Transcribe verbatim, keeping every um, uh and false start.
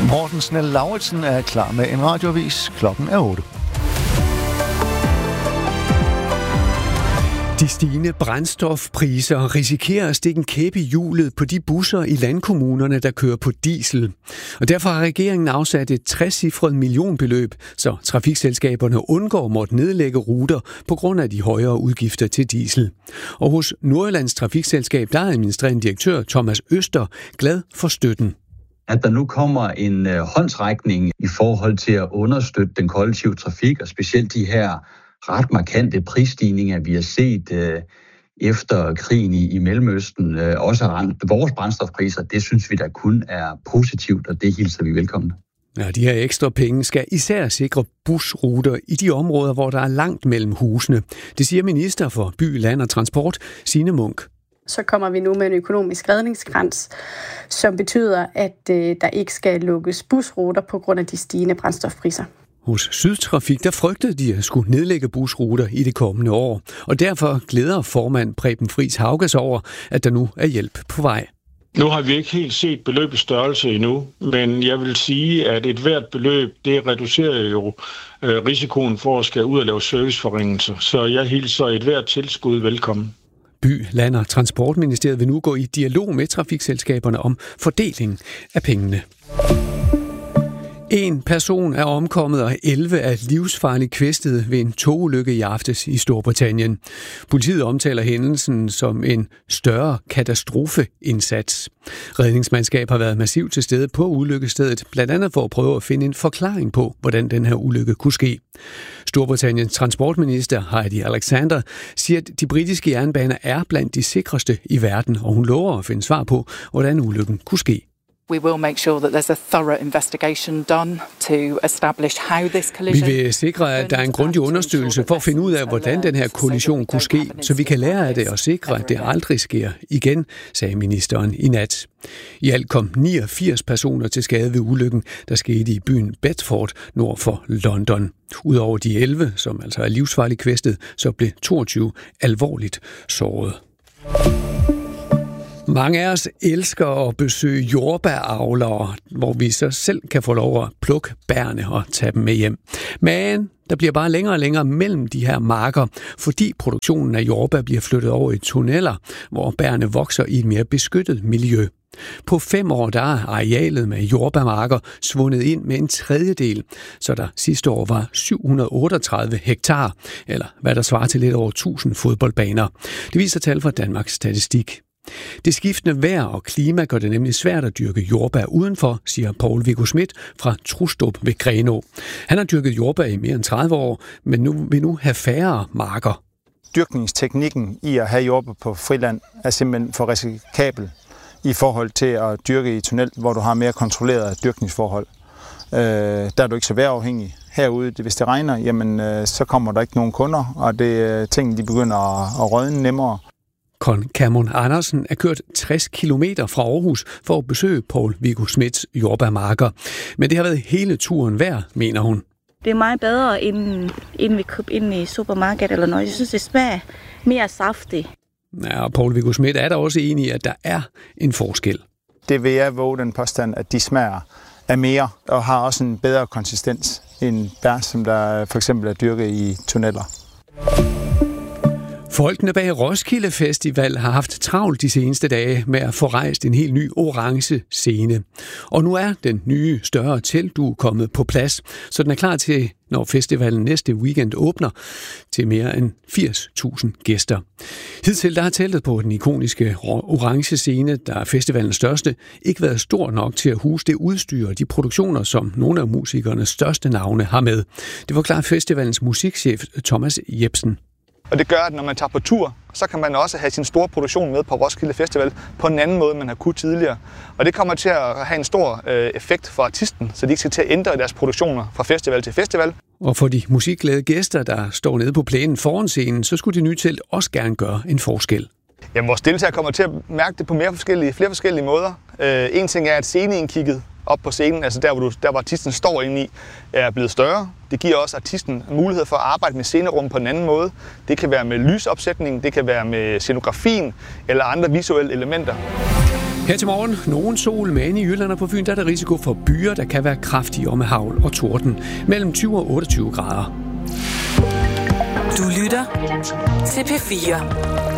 Morten Snell-Lauritsen er klar med en radioavis. Klokken er otte. De stigende brændstofpriser risikerer at stikke en kæp i hjulet på de busser i landkommunerne, der kører på diesel. Og derfor har regeringen afsat et trecifret millionbeløb, så trafikselskaberne undgår måtte nedlægge ruter på grund af de højere udgifter til diesel. Og hos Nordjyllands Trafikselskab, der er administrerende direktør Thomas Øster glad for støtten. At der nu kommer en øh, håndsrækning i forhold til at understøtte den kollektive trafik, og specielt de her ret markante prisstigninger, vi har set øh, efter krigen i, i Mellemøsten, øh, også har ramt vores brændstofpriser, det synes vi da kun er positivt, og det hilser vi velkommen. Ja, de her ekstra penge skal især sikre busruter i de områder, hvor der er langt mellem husene. Det siger minister for By, Land og Transport, Signe Munk. Så kommer vi nu med en økonomisk redningskrans, som betyder, at øh, der ikke skal lukkes busruter på grund af de stigende brændstofpriser. Hos Sydtrafik, der frygtede de at skulle nedlægge busruter i det kommende år. Og derfor glæder formand Preben Friis Hauges over, at der nu er hjælp på vej. Nu har vi ikke helt set beløbets størrelse endnu, men jeg vil sige, at et hvert beløb, det reducerer jo øh, risikoen for at skal ud og lave serviceforringelser. Så jeg hilser et hvert tilskud velkommen. By, Land og Transportministeriet vil nu gå i dialog med trafikselskaberne om fordeling af pengene. En person er omkommet, og elleve er livsfarligt kvæstet ved en togulykke i aftes i Storbritannien. Politiet omtaler hændelsen som en større katastrofeindsats. Redningsmandskab har været massivt til stede på ulykkestedet, blandt andet for at prøve at finde en forklaring på, hvordan den her ulykke kunne ske. Storbritanniens transportminister Heidi Alexander siger, at de britiske jernbaner er blandt de sikreste i verden, og hun lover at finde svar på, hvordan ulykken kunne ske. We will make sure that there's a thorough investigation done to establish how this collision. Vi vil sikre, at der er en grundig undersøgelse for at finde ud af, hvordan den her kollision kunne ske, så vi kan lære af det og sikre, at det aldrig sker igen, sagde ministeren i nat. I alt kom niogfirs personer til skade ved ulykken, der skete i byen Bedford nord for London. Udover de elleve, som altså er livsfarligt kvæstet, så blev toogtyve alvorligt såret. Mange af os elsker at besøge jordbæravlere, hvor vi så selv kan få lov at plukke bærene og tage dem med hjem. Men der bliver bare længere og længere mellem de her marker, fordi produktionen af jordbær bliver flyttet over i tunneller, hvor bærene vokser i et mere beskyttet miljø. På fem år der er arealet med jordbærmarker svundet ind med en tredjedel, så der sidste år var syv hundrede otteogtredive hektar, eller hvad der svarer til lidt over tusind fodboldbaner. Det viser tal fra Danmarks Statistik. Det skiftende vejr og klima gør det nemlig svært at dyrke jordbær udenfor, siger Poul Viggo Schmidt fra Trustrup ved Grenaa. Han har dyrket jordbær i mere end tredive år, men nu vil nu have færre marker. Dyrkningsteknikken i at have jordbær på friland er simpelthen for risikabel i forhold til at dyrke i tunnel, hvor du har mere kontrolleret dyrkningsforhold. Øh, der er du ikke så vejrafhængig. Herude, hvis det regner, jamen, øh, så kommer der ikke nogen kunder, og det tingene de begynder at, at rådne nemmere. Kon Cameron Andersen er kørt tres kilometer fra Aarhus for at besøge Poul Viggo Schmidts jordbærmarker. Men det har været hele turen værd, mener hun. Det er meget bedre, end, end vi køber ind i supermarkedet eller noget. Jeg synes, det smager mere saftigt. Ja, og Poul Viggo Schmidt er der også enig i, at der er en forskel. Det vil jeg våge den påstand, at de smager af mere og har også en bedre konsistens end bær, som der for eksempel er dyrket i tunneller. Folkene bag Roskilde Festival har haft travlt de seneste dage med at få rejst en helt ny orange scene. Og nu er den nye, større teltdue kommet på plads, så den er klar til, når festivalen næste weekend åbner, til mere end firs tusind gæster. Hidtil der har teltet på den ikoniske orange scene, der er festivalens største, ikke været stor nok til at huse det udstyr og de produktioner, som nogle af musikernes største navne har med. Det forklarer festivalens musikchef Thomas Jebsen. Og det gør, at når man tager på tur, så kan man også have sin store produktion med på Roskilde Festival på en anden måde, man har kunnet tidligere. Og det kommer til at have en stor øh, effekt for artisten, så de ikke skal til at ændre deres produktioner fra festival til festival. Og for de musikglade gæster, der står nede på plænen foran scenen, så skulle det nye telt også gerne gøre en forskel. Jamen, vores deltagere kommer til at mærke det på mere forskellige, flere forskellige måder. Øh, en ting er, at sceneindkigget op på scenen, altså der hvor, du, der, hvor artisten står inde i, er blevet større. Det giver også artisten mulighed for at arbejde med scenerum på en anden måde. Det kan være med lysopsætning, det kan være med scenografien eller andre visuelle elementer. Her til morgen, nogen sol, men i Jylland og på Fyn, der er der risiko for byer, der kan være kraftige og med hagl og torden. Mellem tyve og otteogtyve grader. Du lytter til P fire.